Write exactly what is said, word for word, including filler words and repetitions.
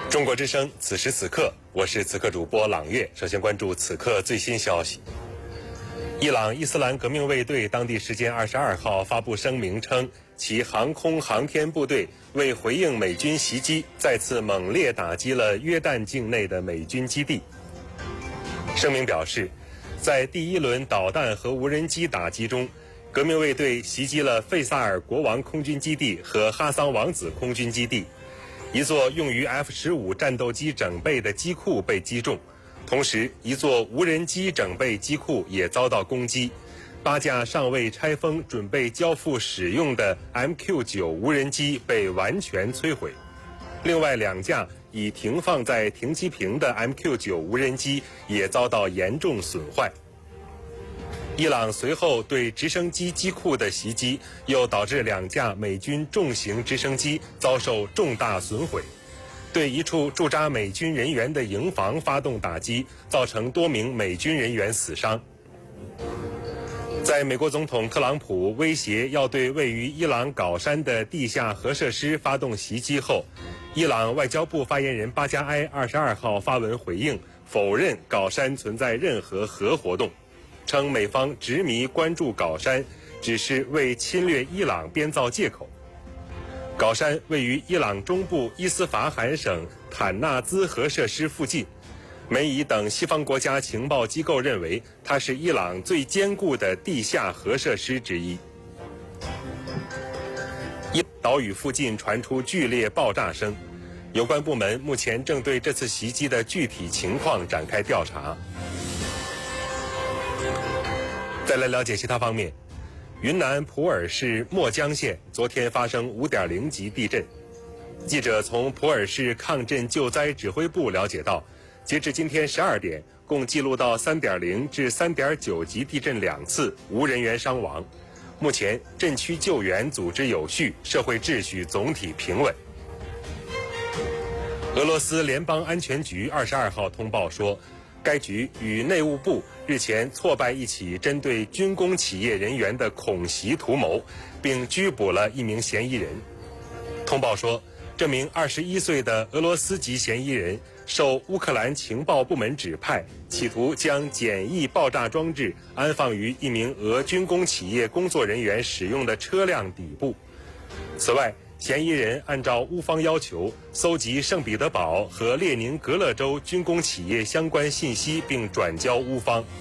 中国之声，此时此刻，我是此刻主播朗月。首先关注此刻最新消息。伊朗伊斯兰革命卫队当地时间二十二号发布声明称，其航空航天部队为回应美军袭击，再次猛烈打击了约旦境内的美军基地。声明表示，在第一轮导弹和无人机打击中，革命卫队袭击了费萨尔国王空军基地和哈桑王子空军基地。一座用于 F 十五 战斗机整备的机库被击中，同时一座无人机整备机库也遭到攻击，八架尚未拆封准备交付使用的 M Q 九 无人机被完全摧毁，另外两架已停放在停机坪的 M Q 九 无人机也遭到严重损坏。伊朗随后对直升机机库的袭击，又导致两架美军重型直升机遭受重大损毁，对一处驻扎美军人员的营房发动打击，造成多名美军人员死伤。在美国总统特朗普威胁要对位于伊朗皋山的地下核设施发动袭击后，伊朗外交部发言人巴加埃二十二号发文回应，否认皋山存在任何核活动，称美方执迷关注皋山只是为侵略伊朗编造借口。皋山位于伊朗中部伊斯法罕省坦纳兹核设施附近，美以等西方国家情报机构认为它是伊朗最坚固的地下核设施之一。岛屿附近传出剧烈爆炸声，有关部门目前正对这次袭击的具体情况展开调查。再来了解其他方面，云南普洱市墨江县昨天发生 五点零 级地震。记者从普洱市抗震救灾指挥部了解到，截至今天十二点，共记录到 三点零 至 三点九 级地震两次，无人员伤亡。目前震区救援组织有序，社会秩序总体平稳。俄罗斯联邦安全局二十二号通报说，该局与内务部日前挫败一起针对军工企业人员的恐袭图谋，并拘捕了一名嫌疑人。通报说，这名二十一岁的俄罗斯籍嫌疑人受乌克兰情报部门指派，企图将简易爆炸装置安放于一名俄军工企业工作人员使用的车辆底部。此外，嫌疑人按照乌方要求搜集圣彼得堡和列宁格勒州军工企业相关信息，并转交乌方。